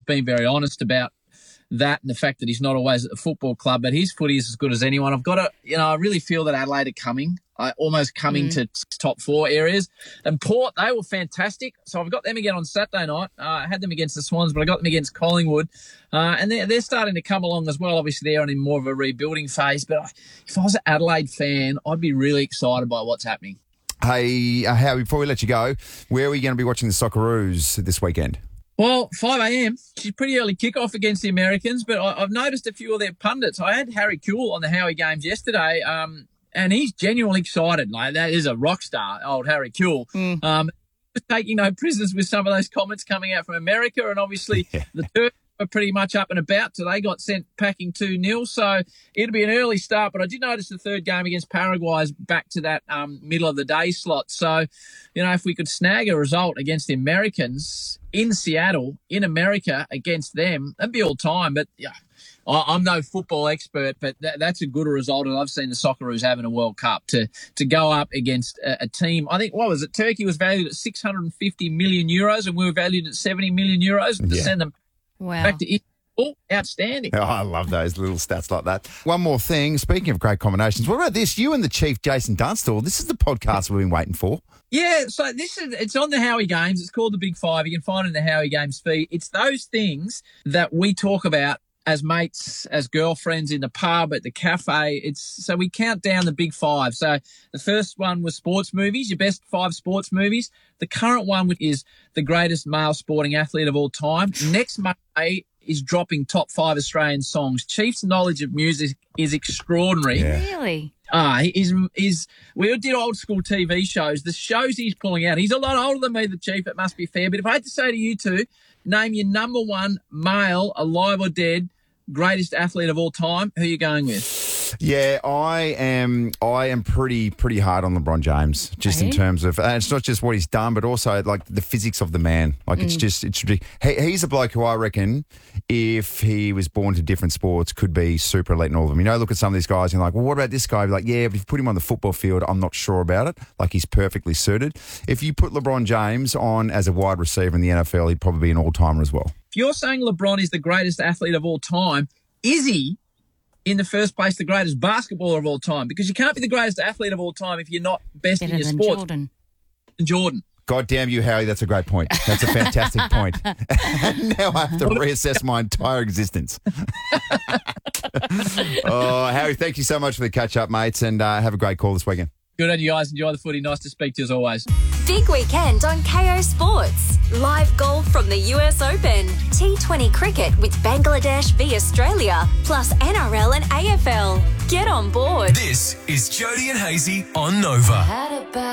been very honest about that and the fact that he's not always at the football club, but his footy is as good as anyone. I really feel that Adelaide are coming. Almost coming to top 4 areas. And Port, they were fantastic. So I've got them again on Saturday night. I had them against the Swans, but I got them against Collingwood. And they're starting to come along as well. Obviously, they're in more of a rebuilding phase. But if I was an Adelaide fan, I'd be really excited by what's happening. Hey, Howie, before we let you go, where are we going to be watching the Socceroos this weekend? Well, 5 a.m. She's pretty early kickoff against the Americans, but I've noticed a few of their pundits. I had Harry Kewell on the Howie Games yesterday, and he's genuinely excited. Like, that is a rock star, old Harry Kewell. Taking no prisoners with some of those comments coming out from America, and obviously the Turks are pretty much up and about, so they got sent packing 2-0. So it'll be an early start, but I did notice the third game against Paraguay is back to that middle of the day slot. So, if we could snag a result against the Americans in Seattle, in America, against them, that'd be all time. But yeah, I'm no football expert, but that's a good result. And I've seen the Socceroos having a World Cup to go up against a team. I think, what was it? Turkey was valued at 650 million euros, and we were valued at 70 million euros to send them back to Istanbul. Outstanding. Oh, I love those little stats like that. One more thing. Speaking of great combinations, what about this? You and the Chief, Jason Dunstall. This is the podcast we've been waiting for. Yeah, so it's on the Howie Games. It's called The Big Five. You can find it in the Howie Games feed. It's those things that we talk about as mates, as girlfriends in the pub, at the cafe. So we count down the big 5. So the first one was sports movies, your best 5 sports movies. The current one is the greatest male sporting athlete of all time. Next Monday is dropping top 5 Australian songs. Chief's knowledge of music is extraordinary. Yeah. Really? We did old school TV shows. The shows he's pulling out, he's a lot older than me, the Chief, it must be fair. But if I had to say to you two, name your number 1 male, alive or dead, greatest athlete of all time, who are you going with? Yeah, I am pretty hard on LeBron James, just in terms of, it's not just what he's done, but also like the physics of the man. Like it's ridiculous. He's a bloke who I reckon, if he was born to different sports, could be super elite in all of them. Look at some of these guys and you're like, well, what about this guy? You're like, yeah, but if you put him on the football field, I'm not sure about it. Like, he's perfectly suited. If you put LeBron James on as a wide receiver in the NFL, he'd probably be an all-timer as well. If you're saying LeBron is the greatest athlete of all time, is he, in the first place, the greatest basketballer of all time? Because you can't be the greatest athlete of all time if you're not best in your sports. Jordan. God damn you, Howie. That's a great point. That's a fantastic point. Now I have to reassess my entire existence. Howie, thank you so much for the catch-up, mates, and have a great call this weekend. Good on you guys. Enjoy the footy. Nice to speak to you as always. Big weekend on KO Sports. Live golf from the US Open. T20 cricket with Bangladesh v Australia. Plus NRL and AFL. Get on board. This is Jody and Hazy on Nova.